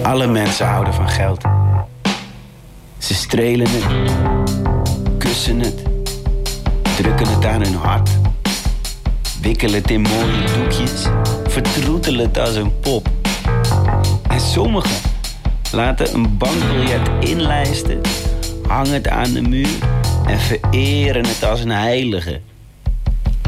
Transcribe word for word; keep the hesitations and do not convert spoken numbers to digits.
Alle mensen houden van geld. Ze strelen het, kussen het, drukken het aan hun hart, wikkelen het in mooie doekjes, vertroetelen het als een pop. En sommigen laten een bankbiljet inlijsten, hangen het aan de muur en vereren het als een heilige.